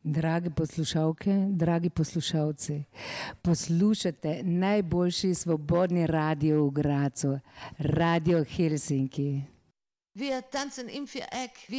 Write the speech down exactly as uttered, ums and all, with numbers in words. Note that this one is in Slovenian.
Drage poslušalke, dragi poslušalci, poslušate najboljši svobodni radio v Grazu, Radio Helsinki. Wir tanzen im Viereck.